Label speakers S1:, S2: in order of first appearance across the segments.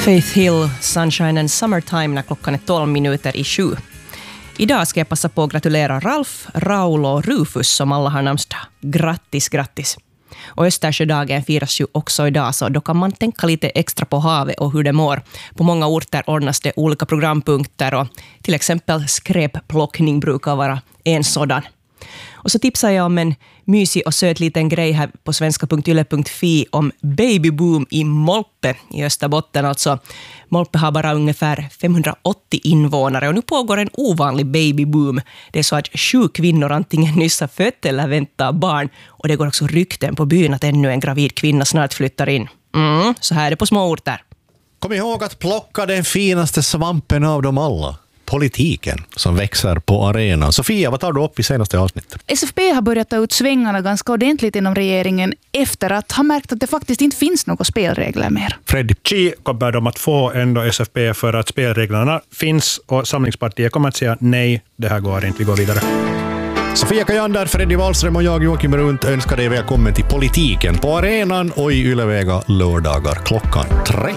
S1: Faith Hill, Sunshine and Summertime när klockan är 12 minuter i 7. Idag ska jag passa på att gratulera Ralf, Raul och Rufus som alla har namnsdag. Grattis, grattis! Och Östersjödagen firas ju också idag, så då kan man tänka lite extra på havet och hur det mår. På många orter ordnas det olika programpunkter och till exempel skräpplockning brukar vara en sådan. Och så tipsar jag om en mysig och söt liten grej här på svenska.yle.fi om babyboom i Molpe i Österbotten. Alltså, Molpe har bara ungefär 580 invånare och nu pågår en ovanlig babyboom. Det är så att 7 kvinnor antingen nyss har fött eller väntar barn. Och det går också rykten på byn att ännu en gravid kvinna snart flyttar in. Så här är det på små orter.
S2: Kom ihåg att plocka den finaste svampen av dem alla. Politiken som växer på arenan. Sofia, vad tar du upp i senaste avsnittet?
S3: SFP har börjat ta ut svängarna ganska ordentligt inom regeringen efter att ha märkt att det faktiskt inte finns några spelregler mer.
S2: Freddy.
S4: Chi kommer de att få ändå SFP för att spelreglerna finns och Samlingspartiet kommer att säga nej, det här går inte, vi går vidare.
S2: Sofia Kajander, Freddy Wallström och jag Joakim Runt önskar dig välkommen till Politiken på arenan och i Ylevega lördagar klockan 3.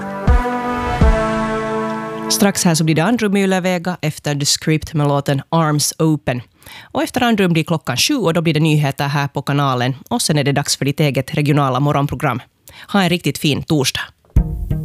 S1: Strax här så blir det andrum i Ylevega efter The Script med låten Arms Open. Och efter andrum blir klockan 7 och då blir det nyheter här på kanalen. Och sen är det dags för ditt eget regionala morgonprogram. Ha en riktigt fin torsdag.